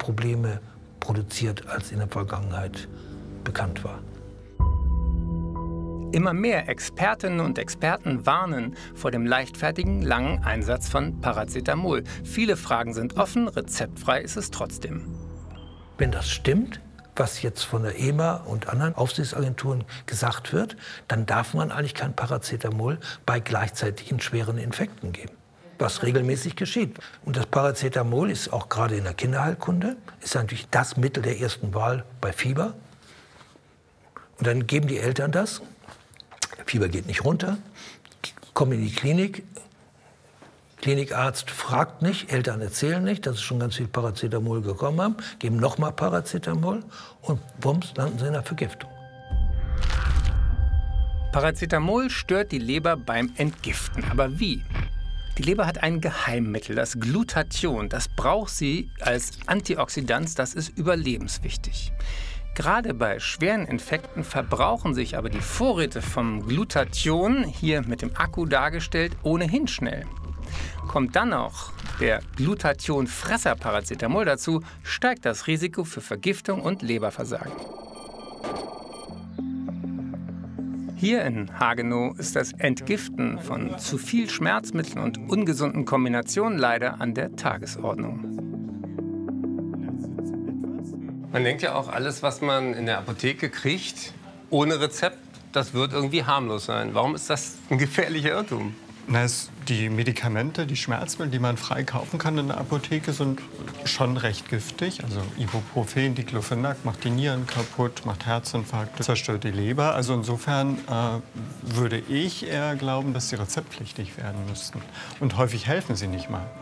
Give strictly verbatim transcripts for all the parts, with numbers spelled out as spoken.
Probleme produziert, als in der Vergangenheit bekannt war. Immer mehr Expertinnen und Experten warnen vor dem leichtfertigen, langen Einsatz von Paracetamol. Viele Fragen sind offen, rezeptfrei ist es trotzdem. Wenn das stimmt, was jetzt von der E M A und anderen Aufsichtsagenturen gesagt wird, dann darf man eigentlich kein Paracetamol bei gleichzeitigen schweren Infekten geben, was regelmäßig geschieht. Und das Paracetamol ist auch gerade in der Kinderheilkunde, ist natürlich das Mittel der ersten Wahl bei Fieber. Und dann geben die Eltern das. Fieber geht nicht runter, kommen in die Klinik, Klinikarzt fragt nicht, Eltern erzählen nicht, dass sie schon ganz viel Paracetamol bekommen haben, geben nochmal Paracetamol und bums, landen sie in der Vergiftung. Paracetamol stört die Leber beim Entgiften. Aber wie? Die Leber hat ein Geheimmittel, das Glutathion. Das braucht sie als Antioxidant, das ist überlebenswichtig. Gerade bei schweren Infekten verbrauchen sich aber die Vorräte vom Glutathion, hier mit dem Akku dargestellt, ohnehin schnell. Kommt dann noch der Glutathion-Fresser Paracetamol dazu, steigt das Risiko für Vergiftung und Leberversagen. Hier in Hagenow ist das Entgiften von zu viel Schmerzmitteln und ungesunden Kombinationen leider an der Tagesordnung. Man denkt ja auch, alles, was man in der Apotheke kriegt, ohne Rezept, das wird irgendwie harmlos sein. Warum ist das ein gefährlicher Irrtum? Na, es, die Medikamente, die Schmerzmittel, die man frei kaufen kann in der Apotheke, sind schon recht giftig. Also Ibuprofen, Diclofenac macht die Nieren kaputt, macht Herzinfarkte, zerstört die Leber. Also insofern äh, würde ich eher glauben, dass sie rezeptpflichtig werden müssten. Und häufig helfen sie nicht mal.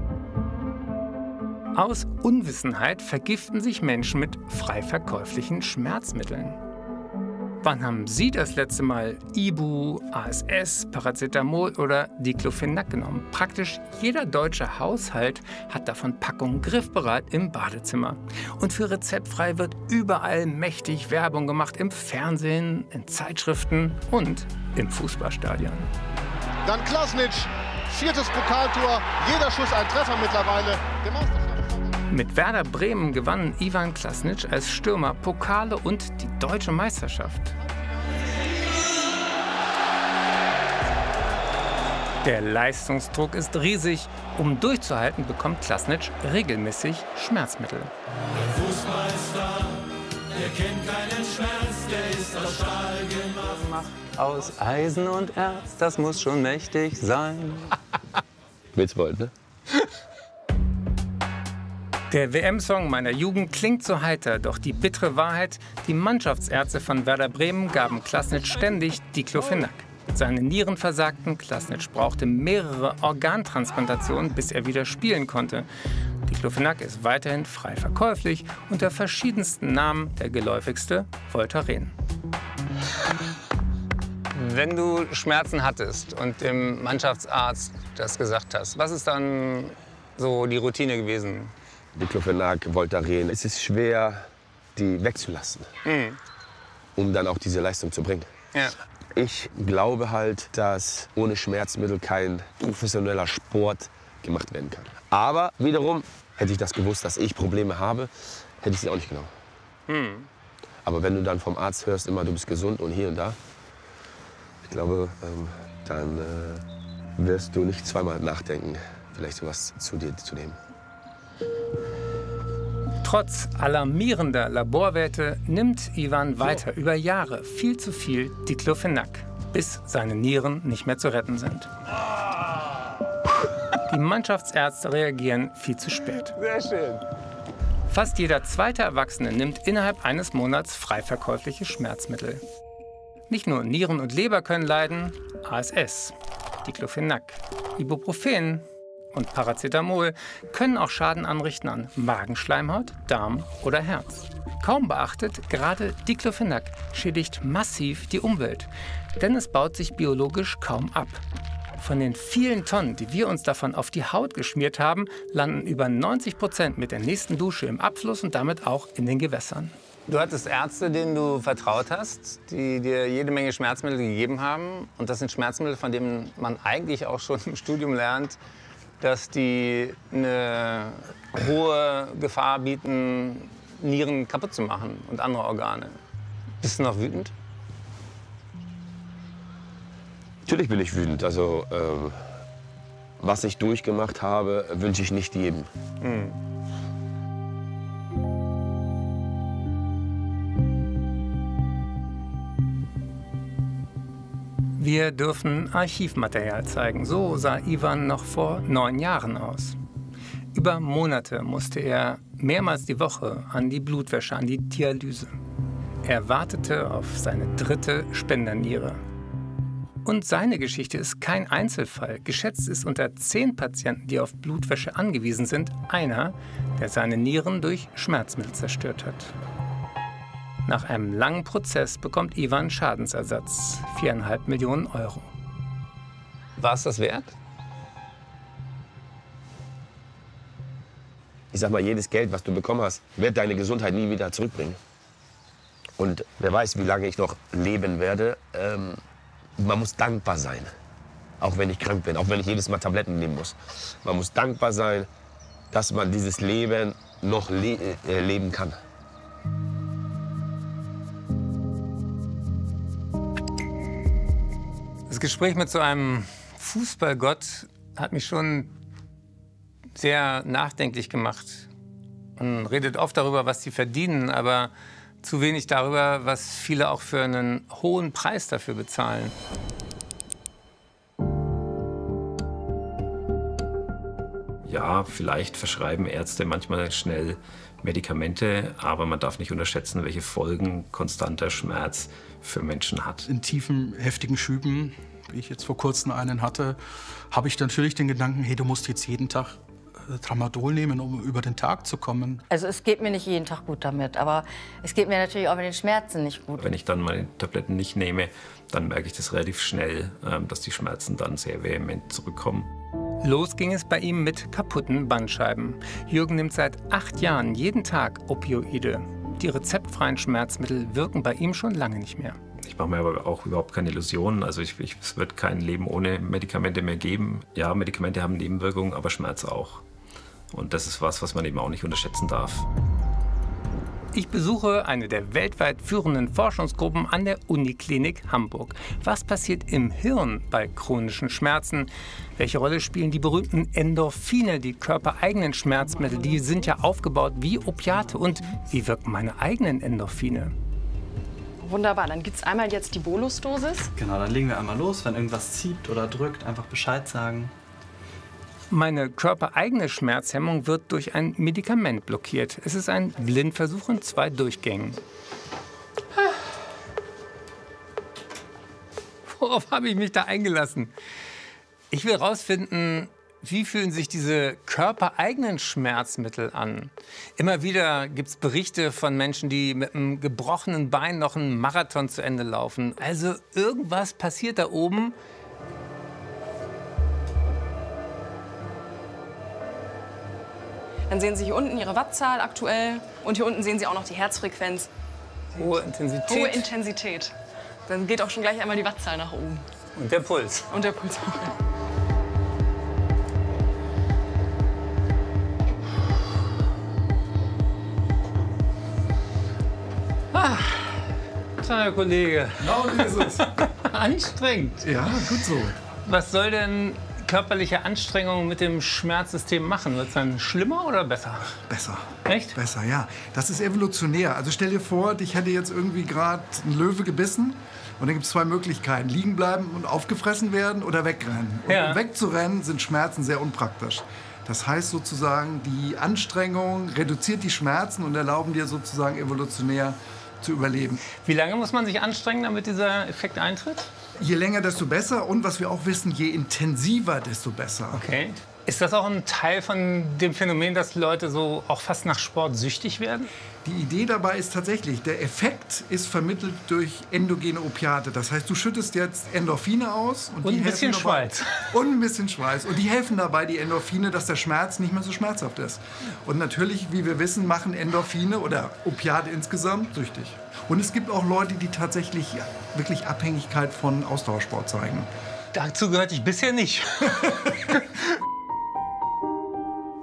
Aus Unwissenheit vergiften sich Menschen mit frei verkäuflichen Schmerzmitteln. Wann haben Sie das letzte Mal Ibu, A S S, Paracetamol oder Diclofenac genommen? Praktisch jeder deutsche Haushalt hat davon Packungen griffbereit im Badezimmer. Und für rezeptfrei wird überall mächtig Werbung gemacht, im Fernsehen, in Zeitschriften und im Fußballstadion. Dann Klasnic, viertes Pokaltor, jeder Schuss ein Treffer mittlerweile. Der Meisterschaft. Mit Werder Bremen gewann Ivan Klasnic als Stürmer Pokale und die deutsche Meisterschaft. Der Leistungsdruck ist riesig. Um durchzuhalten, bekommt Klasnic regelmäßig Schmerzmittel. Der Fußballstar, der kennt keinen Schmerz, der ist aus Stahl gemacht. Aus Eisen und Erz, das muss schon mächtig sein. Willst du wollen, ne? Der W M-Song meiner Jugend klingt so heiter, doch die bittere Wahrheit, die Mannschaftsärzte von Werder Bremen gaben Klasnic ständig Diclofenac. Seine Nieren versagten, Klasnic brauchte mehrere Organtransplantationen, bis er wieder spielen konnte. Diclofenac ist weiterhin frei verkäuflich, unter verschiedensten Namen, der geläufigste Voltaren. Wenn du Schmerzen hattest und dem Mannschaftsarzt das gesagt hast, was ist dann so die Routine gewesen? Diclofenac, Voltaren. Es ist schwer, die wegzulassen, Mhm. um dann auch diese Leistung zu bringen. Ja. Ich glaube halt, dass ohne Schmerzmittel kein professioneller Sport gemacht werden kann. Aber wiederum, hätte ich das gewusst, dass ich Probleme habe, hätte ich sie auch nicht genommen. Mhm. Aber wenn du dann vom Arzt hörst, immer du bist gesund und hier und da, ich glaube, ähm, dann äh, wirst du nicht zweimal nachdenken, vielleicht sowas zu dir zu nehmen. Trotz alarmierender Laborwerte nimmt Ivan weiter über Jahre viel zu viel Diclofenac, bis seine Nieren nicht mehr zu retten sind. Die Mannschaftsärzte reagieren viel zu spät. Sehr schön. Fast jeder zweite Erwachsene nimmt innerhalb eines Monats frei verkäufliche Schmerzmittel. Nicht nur Nieren und Leber können leiden, A S S, Diclofenac, Ibuprofen und Paracetamol können auch Schaden anrichten an Magenschleimhaut, Darm oder Herz. Kaum beachtet, gerade Diclofenac schädigt massiv die Umwelt, denn es baut sich biologisch kaum ab. Von den vielen Tonnen, die wir uns davon auf die Haut geschmiert haben, landen über neunzig Prozent mit der nächsten Dusche im Abfluss und damit auch in den Gewässern. Du hattest Ärzte, denen du vertraut hast, die dir jede Menge Schmerzmittel gegeben haben. Und das sind Schmerzmittel, von denen man eigentlich auch schon im Studium lernt, dass die eine hohe Gefahr bieten, Nieren kaputt zu machen und andere Organe. Bist du noch wütend? Natürlich bin ich wütend. Also, ähm, was ich durchgemacht habe, wünsche ich nicht jedem. Hm. Wir dürfen Archivmaterial zeigen. So sah Iwan noch vor neun Jahren aus. Über Monate musste er mehrmals die Woche an die Blutwäsche, an die Dialyse. Er wartete auf seine dritte Spenderniere. Und seine Geschichte ist kein Einzelfall. Geschätzt ist unter zehn Patienten, die auf Blutwäsche angewiesen sind, einer, der seine Nieren durch Schmerzmittel zerstört hat. Nach einem langen Prozess bekommt Iwan Schadensersatz, viereinhalb Millionen Euro. War es das wert? Ich sag mal, jedes Geld, was du bekommen hast, wird deine Gesundheit nie wieder zurückbringen. Und wer weiß, wie lange ich noch leben werde. Ähm, man muss dankbar sein, auch wenn ich krank bin, auch wenn ich jedes Mal Tabletten nehmen muss. Man muss dankbar sein, dass man dieses Leben noch le äh, leben kann. Das Gespräch mit so einem Fußballgott hat mich schon sehr nachdenklich gemacht. Man redet oft darüber, was sie verdienen, aber zu wenig darüber, was viele auch für einen hohen Preis dafür bezahlen. Ja, vielleicht verschreiben Ärzte manchmal schnell Medikamente, aber man darf nicht unterschätzen, welche Folgen konstanter Schmerz für Menschen hat. In tiefen, heftigen Schüben, wie ich jetzt vor kurzem einen hatte, habe ich natürlich den Gedanken, hey, du musst jetzt jeden Tag Tramadol nehmen, um über den Tag zu kommen. Also es geht mir nicht jeden Tag gut damit, aber es geht mir natürlich auch mit den Schmerzen nicht gut. Wenn ich dann meine Tabletten nicht nehme, dann merke ich das relativ schnell, dass die Schmerzen dann sehr vehement zurückkommen. Los ging es bei ihm mit kaputten Bandscheiben. Jürgen nimmt seit acht Jahren jeden Tag Opioide. Die rezeptfreien Schmerzmittel wirken bei ihm schon lange nicht mehr. Ich mache mir aber auch überhaupt keine Illusionen. Also ich, ich, es wird kein Leben ohne Medikamente mehr geben. Ja, Medikamente haben Nebenwirkungen, aber Schmerz auch. Und das ist was, was man eben auch nicht unterschätzen darf. Ich besuche eine der weltweit führenden Forschungsgruppen an der Uniklinik Hamburg. Was passiert im Hirn bei chronischen Schmerzen? Welche Rolle spielen die berühmten Endorphine, die körpereigenen Schmerzmittel? Die sind ja aufgebaut wie Opiate. Und wie wirken meine eigenen Endorphine? Wunderbar, dann gibt es einmal jetzt die Bolusdosis. Genau, dann legen wir einmal los. Wenn irgendwas zieht oder drückt, einfach Bescheid sagen. Meine körpereigene Schmerzhemmung wird durch ein Medikament blockiert. Es ist ein Blindversuch in zwei Durchgängen. Worauf habe ich mich da eingelassen? Ich will herausfinden, wie fühlen sich diese körpereigenen Schmerzmittel an? Immer wieder gibt es Berichte von Menschen, die mit einem gebrochenen Bein noch einen Marathon zu Ende laufen. Also irgendwas passiert da oben. Dann sehen Sie hier unten Ihre Wattzahl aktuell und hier unten sehen Sie auch noch die Herzfrequenz. Hohe Intensität. Hohe Intensität. Dann geht auch schon gleich einmal die Wattzahl nach oben. Und der Puls. Und der Puls auch. Ah, Herr Kollege. Genau so ist es. Anstrengend. Ja, gut so. Was soll denn körperliche Anstrengung mit dem Schmerzsystem machen? Wird es dann schlimmer oder besser? Besser. Echt? Besser, ja. Das ist evolutionär. Also stell dir vor, dich hätte jetzt irgendwie gerade ein Löwe gebissen. Und dann gibt es zwei Möglichkeiten. Liegen bleiben und aufgefressen werden oder wegrennen. Und Ja. um wegzurennen, sind Schmerzen sehr unpraktisch. Das heißt sozusagen, die Anstrengung reduziert die Schmerzen und erlauben dir sozusagen evolutionär zu überleben. Wie lange muss man sich anstrengen, damit dieser Effekt eintritt? Je länger, desto besser. Und was wir auch wissen, je intensiver, desto besser. Okay. Ist das auch ein Teil von dem Phänomen, dass Leute so auch fast nach Sport süchtig werden? Die Idee dabei ist tatsächlich, der Effekt ist vermittelt durch endogene Opiate. Das heißt, du schüttest jetzt Endorphine aus. Und, Und die ein bisschen helfen dabei, Schweiß. Und ein bisschen Schweiß. Und die helfen dabei, die Endorphine, dass der Schmerz nicht mehr so schmerzhaft ist. Und natürlich, wie wir wissen, machen Endorphine oder Opiate insgesamt süchtig. Und es gibt auch Leute, die tatsächlich ja, wirklich Abhängigkeit von Ausdauersport zeigen. Dazu gehörte ich bisher nicht.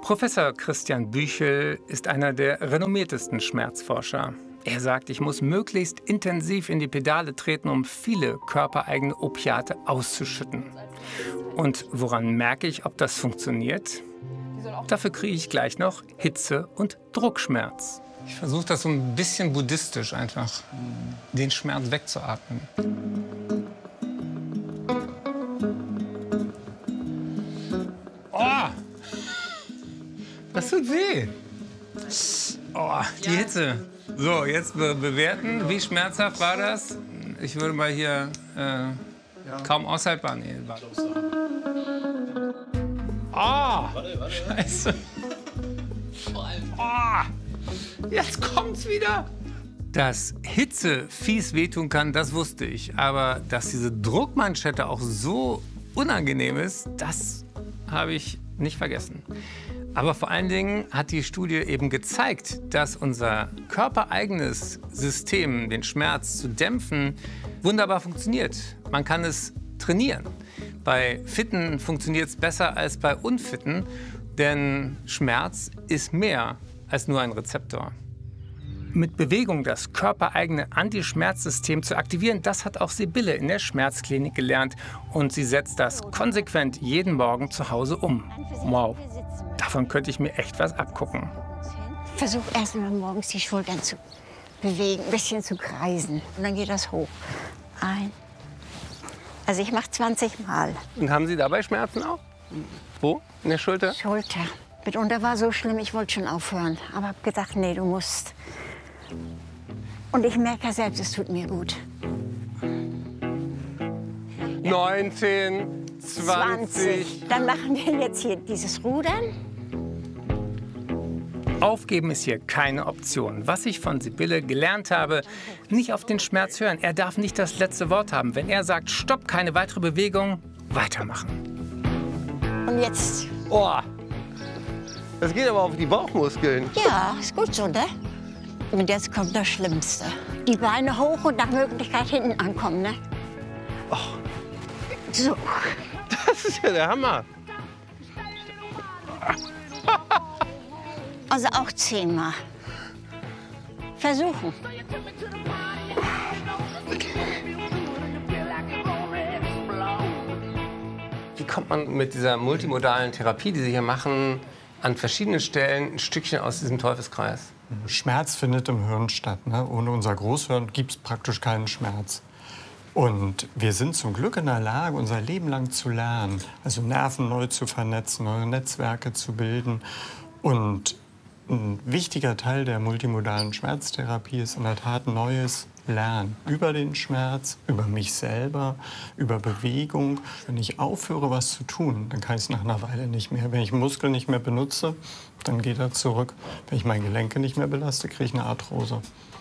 Professor Christian Büchel ist einer der renommiertesten Schmerzforscher. Er sagt, ich muss möglichst intensiv in die Pedale treten, um viele körpereigene Opiate auszuschütten. Und woran merke ich, ob das funktioniert? Dafür kriege ich gleich noch Hitze- und Druckschmerz. Ich versuche das so ein bisschen buddhistisch einfach, den Schmerz wegzuatmen. Oh! Das tut weh. Oh, die Hitze. So, jetzt be bewerten. Wie schmerzhaft war das? Ich würde mal hier äh, kaum aushaltbar. Nee, war doch so. Ah! Scheiße. Oh, jetzt kommt's wieder. Dass Hitze fies wehtun kann, das wusste ich. Aber dass diese Druckmanschette auch so unangenehm ist, das habe ich nicht vergessen. Aber vor allen Dingen hat die Studie eben gezeigt, dass unser körpereigenes System, den Schmerz zu dämpfen, wunderbar funktioniert. Man kann es trainieren. Bei Fitten funktioniert es besser als bei Unfitten, denn Schmerz ist mehr als nur ein Rezeptor. Mit Bewegung das körpereigene Anti-Schmerz-System zu aktivieren, das hat auch Sibylle in der Schmerzklinik gelernt. Und sie setzt das konsequent jeden Morgen zu Hause um. Wow, davon könnte ich mir echt was abgucken. Versuch erst mal morgens die Schultern zu bewegen, ein bisschen zu kreisen. Und dann geht das hoch. Ein. Also ich mache zwanzig Mal. Und haben Sie dabei Schmerzen auch? Wo? In der Schulter? Schulter. Mitunter war so schlimm, ich wollte schon aufhören. Aber habe gedacht, nee, du musst. Und ich merke selbst, es tut mir gut. Ja. neunzehn, zwanzig. Dann machen wir jetzt hier dieses Rudern. Aufgeben ist hier keine Option. Was ich von Sibylle gelernt habe, nicht auf den Schmerz hören. Er darf nicht das letzte Wort haben. Wenn er sagt, stopp, keine weitere Bewegung, weitermachen. Und jetzt? Oh, das geht aber auf die Bauchmuskeln. Ja, ist gut so, ne? Und jetzt kommt das Schlimmste. Die Beine hoch und nach Möglichkeit hinten ankommen, ne? Oh. So. Das ist ja der Hammer. Also auch zehnmal. Versuchen. Wie kommt man mit dieser multimodalen Therapie, die Sie hier machen, an verschiedenen Stellen ein Stückchen aus diesem Teufelskreis? Schmerz findet im Hirn statt. Ne? Ohne unser Großhirn gibt es praktisch keinen Schmerz. Und wir sind zum Glück in der Lage, unser Leben lang zu lernen. Also Nerven neu zu vernetzen, neue Netzwerke zu bilden. Und ein wichtiger Teil der multimodalen Schmerztherapie ist in der Tat neues Lernen. Über den Schmerz, über mich selber, über Bewegung. Wenn ich aufhöre, was zu tun, dann kann ich es nach einer Weile nicht mehr. Wenn ich Muskeln nicht mehr benutze, dann geht er zurück. Wenn ich meine Gelenke nicht mehr belaste, kriege ich eine Arthrose.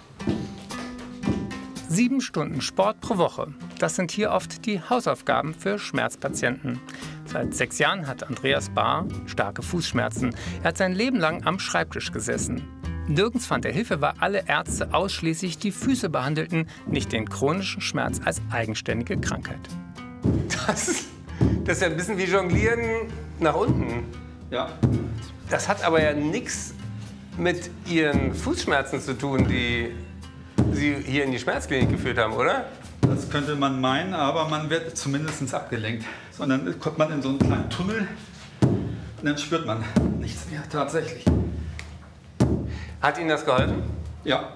Sieben Stunden Sport pro Woche. Das sind hier oft die Hausaufgaben für Schmerzpatienten. Seit sechs Jahren hat Andreas Bahr starke Fußschmerzen. Er hat sein Leben lang am Schreibtisch gesessen. Nirgends fand er Hilfe, weil alle Ärzte ausschließlich die Füße behandelten, nicht den chronischen Schmerz als eigenständige Krankheit. Das, das ist ja ein bisschen wie Jonglieren nach unten. Ja. Das hat aber ja nichts mit Ihren Fußschmerzen zu tun, die Sie hier in die Schmerzklinik geführt haben, oder? Das könnte man meinen, aber man wird zumindest abgelenkt. Sondern kommt man in so einen kleinen Tunnel und dann spürt man nichts mehr, tatsächlich. Hat Ihnen das geholfen? Ja.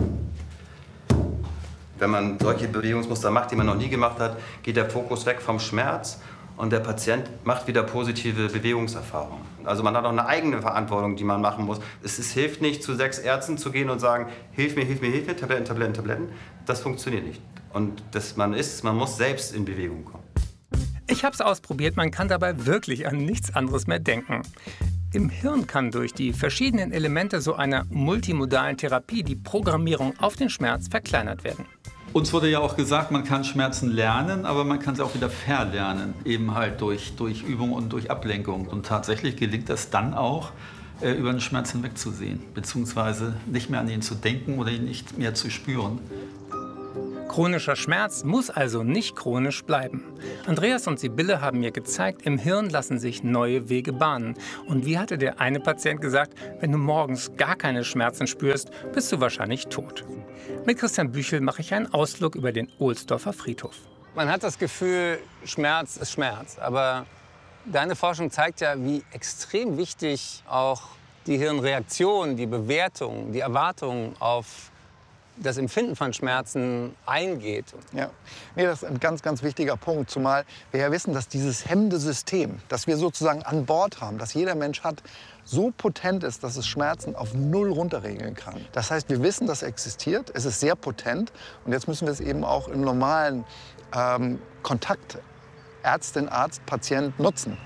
Wenn man solche Bewegungsmuster macht, die man noch nie gemacht hat, geht der Fokus weg vom Schmerz und der Patient macht wieder positive Bewegungserfahrungen. Also man hat auch eine eigene Verantwortung, die man machen muss. Es ist, hilft nicht, zu sechs Ärzten zu gehen und sagen, hilf mir, hilf mir, hilf mir, Tabletten, Tabletten, Tabletten. Das funktioniert nicht. Und das man ist, man muss selbst in Bewegung kommen. Ich habe es ausprobiert, man kann dabei wirklich an nichts anderes mehr denken. Im Hirn kann durch die verschiedenen Elemente so einer multimodalen Therapie die Programmierung auf den Schmerz verkleinert werden. Uns wurde ja auch gesagt, man kann Schmerzen lernen, aber man kann sie auch wieder verlernen. Eben halt durch, durch Übung und durch Ablenkung. Und tatsächlich gelingt es dann auch, äh, über den Schmerz hinwegzusehen. Beziehungsweise nicht mehr an ihn zu denken oder ihn nicht mehr zu spüren. Chronischer Schmerz muss also nicht chronisch bleiben. Andreas und Sibylle haben mir gezeigt, im Hirn lassen sich neue Wege bahnen. Und wie hatte der eine Patient gesagt, wenn du morgens gar keine Schmerzen spürst, bist du wahrscheinlich tot. Mit Christian Büchel mache ich einen Ausflug über den Ohlsdorfer Friedhof. Man hat das Gefühl, Schmerz ist Schmerz. Aber deine Forschung zeigt ja, wie extrem wichtig auch die Hirnreaktion, die Bewertung, die Erwartung auf das Empfinden von Schmerzen eingeht. Ja, nee, das ist ein ganz, ganz wichtiger Punkt. Zumal wir ja wissen, dass dieses hemmende System, das wir sozusagen an Bord haben, das jeder Mensch hat, so potent ist, dass es Schmerzen auf null runterregeln kann. Das heißt, wir wissen, dass es existiert, es ist sehr potent und jetzt müssen wir es eben auch im normalen ähm, Kontakt Ärztin, Arzt, Patient nutzen.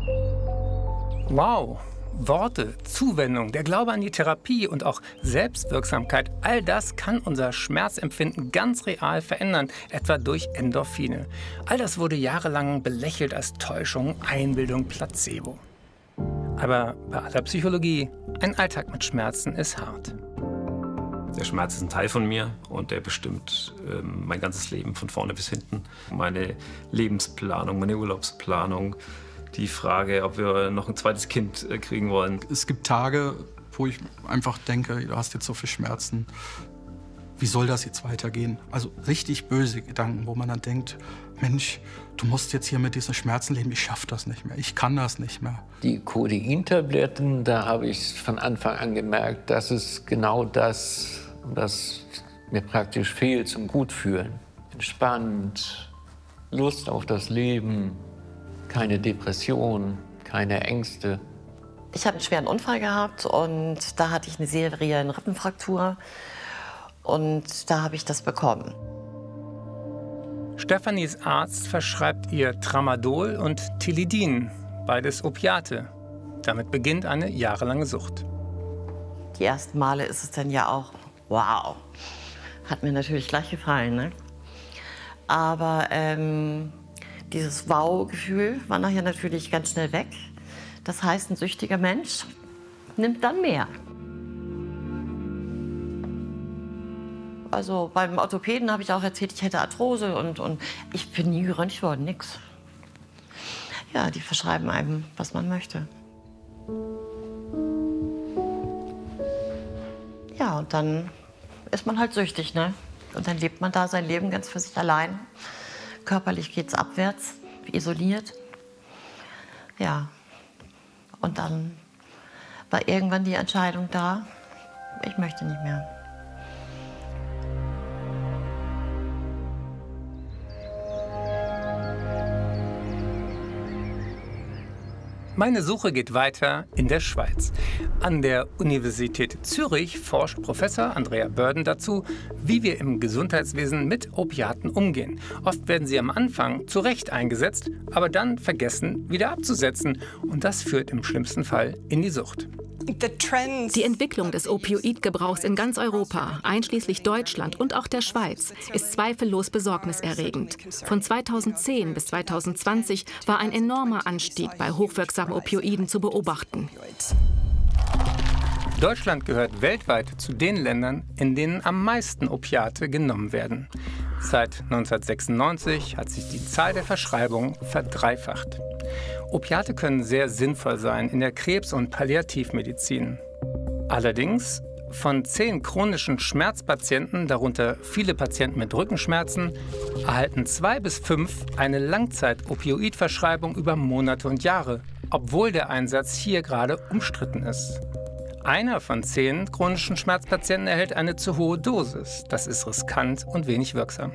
Wow! Worte, Zuwendung, der Glaube an die Therapie und auch Selbstwirksamkeit, all das kann unser Schmerzempfinden ganz real verändern, etwa durch Endorphine. All das wurde jahrelang belächelt als Täuschung, Einbildung, Placebo. Aber bei aller Psychologie, ein Alltag mit Schmerzen ist hart. Der Schmerz ist ein Teil von mir und der bestimmt ähm, mein ganzes Leben von vorne bis hinten. Meine Lebensplanung, meine Urlaubsplanung, die Frage, ob wir noch ein zweites Kind äh, kriegen wollen. Es gibt Tage, wo ich einfach denke, du hast jetzt so viel Schmerzen. Wie soll das jetzt weitergehen? Also richtig böse Gedanken, wo man dann denkt, Mensch, du musst jetzt hier mit diesen Schmerzen leben, ich schaffe das nicht mehr, ich kann das nicht mehr. Die Codein-Tabletten, da habe ich von Anfang an gemerkt, das ist genau das, was mir praktisch fehlt zum Gutfühlen. Entspannt, Lust auf das Leben, keine Depression, keine Ängste. Ich habe einen schweren Unfall gehabt und da hatte ich eine serielle Rippenfraktur und da habe ich das bekommen. Stephanies Arzt verschreibt ihr Tramadol und Tilidin, beides Opiate. Damit beginnt eine jahrelange Sucht. Die ersten Male ist es dann ja auch, wow, hat mir natürlich gleich gefallen, ne? Aber ähm, dieses Wow-Gefühl war nachher natürlich ganz schnell weg. Das heißt, ein süchtiger Mensch nimmt dann mehr. Also beim Orthopäden habe ich auch erzählt, ich hätte Arthrose und, und ich bin nie geröntgt worden, nix. Ja, die verschreiben einem, was man möchte. Ja, und dann ist man halt süchtig, ne? Und dann lebt man da sein Leben ganz für sich allein. Körperlich geht's abwärts, isoliert. Ja, und dann war irgendwann die Entscheidung da, ich möchte nicht mehr. Meine Suche geht weiter in der Schweiz. An der Universität Zürich forscht Professor Andrea Börden dazu, wie wir im Gesundheitswesen mit Opiaten umgehen. Oft werden sie am Anfang zu Recht eingesetzt, aber dann vergessen, wieder abzusetzen. Und das führt im schlimmsten Fall in die Sucht. Die Entwicklung des Opioidgebrauchs in ganz Europa, einschließlich Deutschland und auch der Schweiz, ist zweifellos besorgniserregend. Von zweitausendzehn bis zweitausendzwanzig war ein enormer Anstieg bei hochwirksamen Opioiden zu beobachten. Deutschland gehört weltweit zu den Ländern, in denen am meisten Opiate genommen werden. Seit neunzehnhundertsechsundneunzig hat sich die Zahl der Verschreibungen verdreifacht. Opiate können sehr sinnvoll sein in der Krebs- und Palliativmedizin. Allerdings, von zehn chronischen Schmerzpatienten, darunter viele Patienten mit Rückenschmerzen, erhalten zwei bis fünf eine Langzeit-Opioidverschreibung über Monate und Jahre, obwohl der Einsatz hier gerade umstritten ist. Einer von zehn chronischen Schmerzpatienten erhält eine zu hohe Dosis. Das ist riskant und wenig wirksam.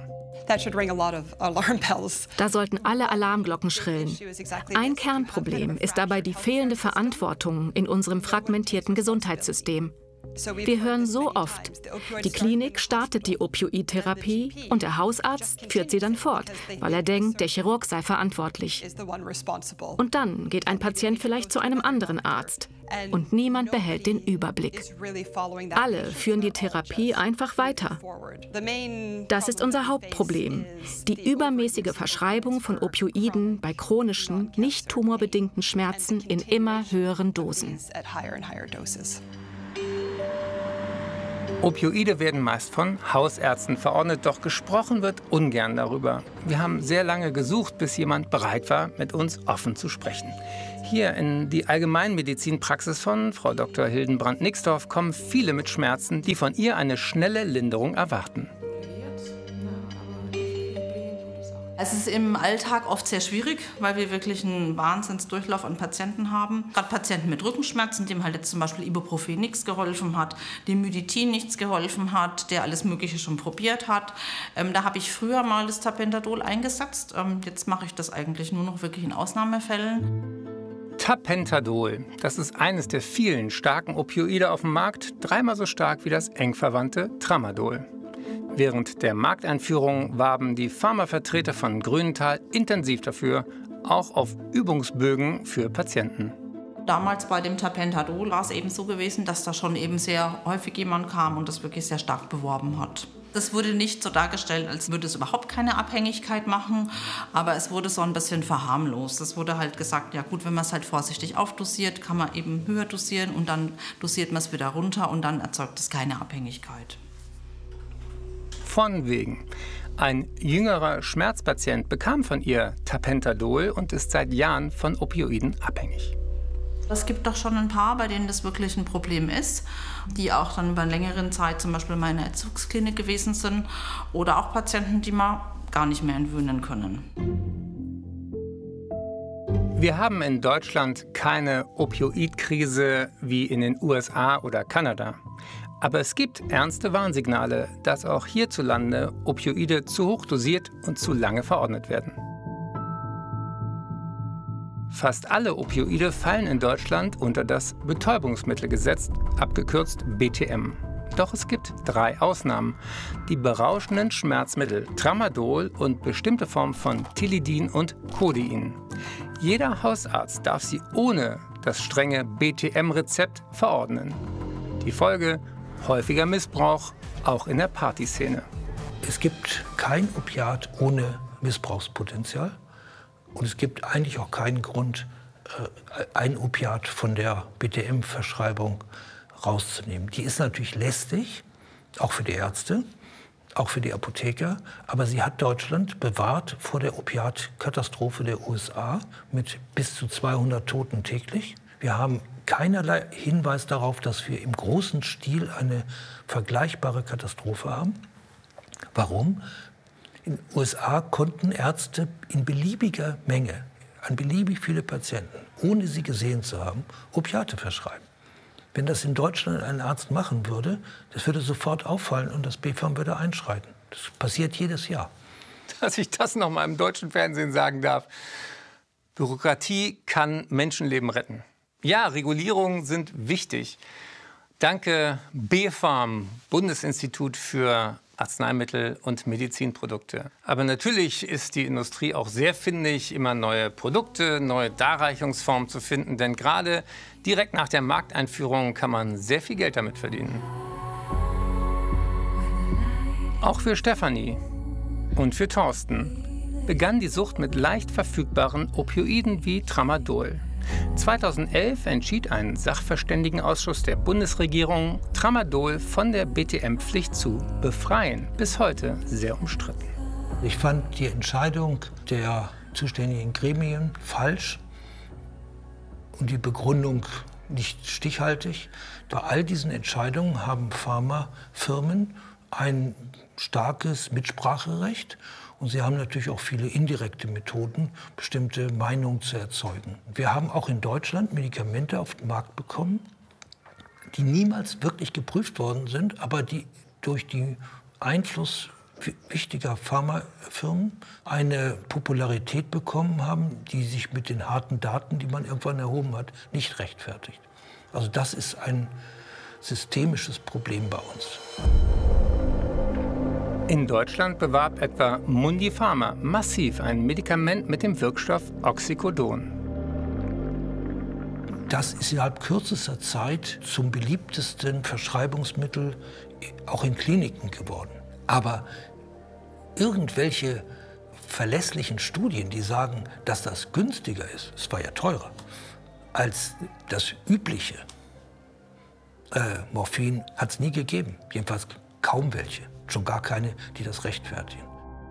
Da sollten alle Alarmglocken schrillen. Ein Kernproblem ist dabei die fehlende Verantwortung in unserem fragmentierten Gesundheitssystem. Wir hören so oft, die Klinik startet die Opioidtherapie und der Hausarzt führt sie dann fort, weil er denkt, der Chirurg sei verantwortlich. Und dann geht ein Patient vielleicht zu einem anderen Arzt und niemand behält den Überblick. Alle führen die Therapie einfach weiter. Das ist unser Hauptproblem, die übermäßige Verschreibung von Opioiden bei chronischen, nicht tumorbedingten Schmerzen in immer höheren Dosen. Opioide werden meist von Hausärzten verordnet, doch gesprochen wird ungern darüber. Wir haben sehr lange gesucht, bis jemand bereit war, mit uns offen zu sprechen. Hier in die Allgemeinmedizinpraxis von Frau Doktor Hildenbrand-Nixdorf kommen viele mit Schmerzen, die von ihr eine schnelle Linderung erwarten. Es ist im Alltag oft sehr schwierig, weil wir wirklich einen Wahnsinnsdurchlauf an Patienten haben. Gerade Patienten mit Rückenschmerzen, dem halt jetzt zum Beispiel Ibuprofen nichts geholfen hat, dem Myditin nichts geholfen hat, der alles Mögliche schon probiert hat. Ähm, da habe ich früher mal das Tapentadol eingesetzt. Ähm, jetzt mache ich das eigentlich nur noch wirklich in Ausnahmefällen. Tapentadol, das ist eines der vielen starken Opioide auf dem Markt, dreimal so stark wie das eng verwandte Tramadol. Während der Markteinführung warben die Pharmavertreter von Grünenthal intensiv dafür, auch auf Übungsbögen für Patienten. Damals bei dem Tapentadol war es eben so gewesen, dass da schon eben sehr häufig jemand kam und das wirklich sehr stark beworben hat. Das wurde nicht so dargestellt, als würde es überhaupt keine Abhängigkeit machen, aber es wurde so ein bisschen verharmlost. Es wurde halt gesagt, ja gut, wenn man es halt vorsichtig aufdosiert, kann man eben höher dosieren und dann dosiert man es wieder runter und dann erzeugt es keine Abhängigkeit. Von wegen. Ein jüngerer Schmerzpatient bekam von ihr Tapentadol und ist seit Jahren von Opioiden abhängig. Es gibt doch schon ein paar, bei denen das wirklich ein Problem ist, die auch dann über eine längere Zeit zum Beispiel in meiner Entzugsklinik gewesen sind oder auch Patienten, die man gar nicht mehr entwöhnen können. Wir haben in Deutschland keine Opioidkrise wie in den U S A oder Kanada. Aber es gibt ernste Warnsignale, dass auch hierzulande Opioide zu hoch dosiert und zu lange verordnet werden. Fast alle Opioide fallen in Deutschland unter das Betäubungsmittelgesetz, abgekürzt B T M. Doch es gibt drei Ausnahmen: die berauschenden Schmerzmittel Tramadol und bestimmte Formen von Tilidin und Codein. Jeder Hausarzt darf sie ohne das strenge B T M-Rezept verordnen. Die Folge: häufiger Missbrauch, auch in der Partyszene. Es gibt kein Opiat ohne Missbrauchspotenzial. Und es gibt eigentlich auch keinen Grund, ein Opiat von der B T M-Verschreibung rauszunehmen. Die ist natürlich lästig, auch für die Ärzte, auch für die Apotheker. Aber sie hat Deutschland bewahrt vor der Opiatkatastrophe der U S A mit bis zu zweihundert Toten täglich. Wir haben keinerlei Hinweis darauf, dass wir im großen Stil eine vergleichbare Katastrophe haben. Warum? In den U S A konnten Ärzte in beliebiger Menge an beliebig viele Patienten, ohne sie gesehen zu haben, Opiate verschreiben. Wenn das in Deutschland ein Arzt machen würde, das würde sofort auffallen und das B F A M würde einschreiten. Das passiert jedes Jahr. Dass ich das noch mal im deutschen Fernsehen sagen darf. Bürokratie kann Menschenleben retten. Ja, Regulierungen sind wichtig. Danke B F A M, Bundesinstitut für Arzneimittel und Medizinprodukte. Aber natürlich ist die Industrie auch sehr findig, immer neue Produkte, neue Darreichungsformen zu finden. Denn gerade direkt nach der Markteinführung kann man sehr viel Geld damit verdienen. Auch für Stefanie und für Thorsten begann die Sucht mit leicht verfügbaren Opioiden wie Tramadol. zweitausendelf entschied ein Sachverständigenausschuss der Bundesregierung, Tramadol von der B T M-Pflicht zu befreien. Bis heute sehr umstritten. Ich fand die Entscheidung der zuständigen Gremien falsch und die Begründung nicht stichhaltig. Bei all diesen Entscheidungen haben Pharmafirmen ein starkes Mitspracherecht. Und sie haben natürlich auch viele indirekte Methoden, bestimmte Meinungen zu erzeugen. Wir haben auch in Deutschland Medikamente auf den Markt bekommen, die niemals wirklich geprüft worden sind, aber die durch den Einfluss wichtiger Pharmafirmen eine Popularität bekommen haben, die sich mit den harten Daten, die man irgendwann erhoben hat, nicht rechtfertigt. Also das ist ein systemisches Problem bei uns. In Deutschland bewarb etwa Mundipharma massiv ein Medikament mit dem Wirkstoff Oxycodon. Das ist innerhalb kürzester Zeit zum beliebtesten Verschreibungsmittel auch in Kliniken geworden. Aber irgendwelche verlässlichen Studien, die sagen, dass das günstiger ist, es war ja teurer, als das übliche, Äh, Morphin hat es nie gegeben. Jedenfalls kaum welche. Schon gar keine, die das rechtfertigen.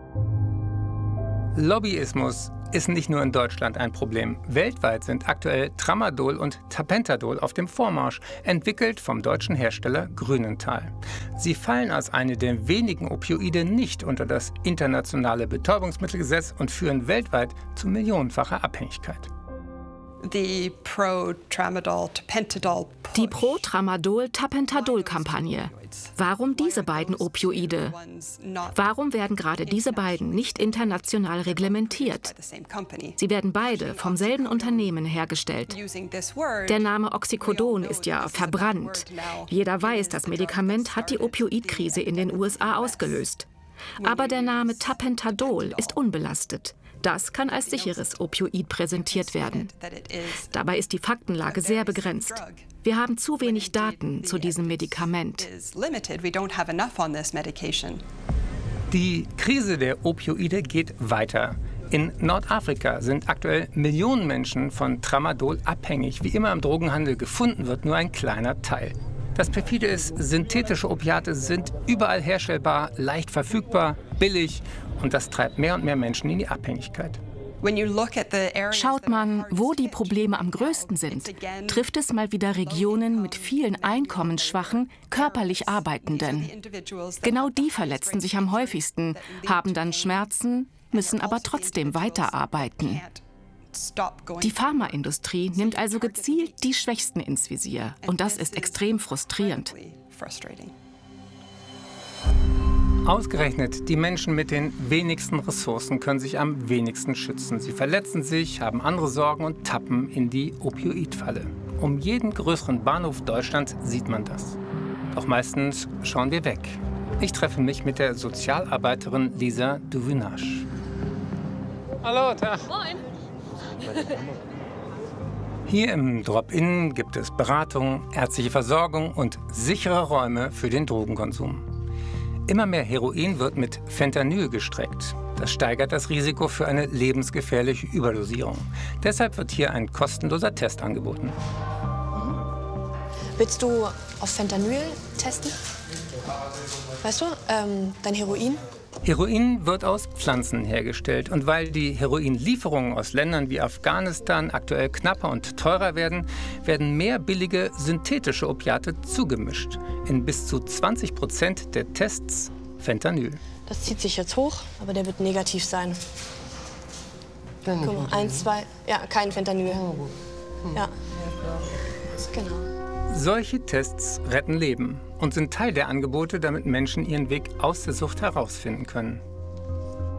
Lobbyismus ist nicht nur in Deutschland ein Problem. Weltweit sind aktuell Tramadol und Tapentadol auf dem Vormarsch, entwickelt vom deutschen Hersteller Grünenthal. Sie fallen als eine der wenigen Opioide nicht unter das internationale Betäubungsmittelgesetz und führen weltweit zu millionenfacher Abhängigkeit. Die Pro-Tramadol-Tapentadol Die Pro-Tramadol-Tapentadol-Kampagne. Warum diese beiden Opioide? Warum werden gerade diese beiden nicht international reglementiert? Sie werden beide vom selben Unternehmen hergestellt. Der Name Oxycodon ist ja verbrannt. Jeder weiß, das Medikament hat die Opioidkrise in den U S A ausgelöst. Aber der Name Tapentadol ist unbelastet. Das kann als sicheres Opioid präsentiert werden. Dabei ist die Faktenlage sehr begrenzt. Wir haben zu wenig Daten zu diesem Medikament. Die Krise der Opioide geht weiter. In Nordafrika sind aktuell Millionen Menschen von Tramadol abhängig. Wie immer im Drogenhandel gefunden wird, nur ein kleiner Teil. Das perfide ist, synthetische Opiate sind überall herstellbar, leicht verfügbar, billig und das treibt mehr und mehr Menschen in die Abhängigkeit. Schaut man, wo die Probleme am größten sind, trifft es mal wieder Regionen mit vielen einkommensschwachen, körperlich Arbeitenden. Genau die verletzen sich am häufigsten, haben dann Schmerzen, müssen aber trotzdem weiterarbeiten. Die Pharmaindustrie nimmt also gezielt die Schwächsten ins Visier. Und das ist extrem frustrierend. Ausgerechnet die Menschen mit den wenigsten Ressourcen können sich am wenigsten schützen. Sie verletzen sich, haben andere Sorgen und tappen in die Opioidfalle. Um jeden größeren Bahnhof Deutschlands sieht man das. Doch meistens schauen wir weg. Ich treffe mich mit der Sozialarbeiterin Lisa Duvenage. Hallo, Tag. Moin. Hier im Drop-In gibt es Beratung, ärztliche Versorgung und sichere Räume für den Drogenkonsum. Immer mehr Heroin wird mit Fentanyl gestreckt. Das steigert das Risiko für eine lebensgefährliche Überdosierung. Deshalb wird hier ein kostenloser Test angeboten. Mhm. Willst du auf Fentanyl testen? Weißt du, ähm, dein Heroin? Heroin wird aus Pflanzen hergestellt. Und weil die Heroinlieferungen aus Ländern wie Afghanistan aktuell knapper und teurer werden, werden mehr billige synthetische Opiate zugemischt. In bis zu zwanzig Prozent der Tests Fentanyl. Das zieht sich jetzt hoch, aber der wird negativ sein. Guck mal, eins, zwei, ja, kein Fentanyl. Ja, genau. Solche Tests retten Leben und sind Teil der Angebote, damit Menschen ihren Weg aus der Sucht herausfinden können.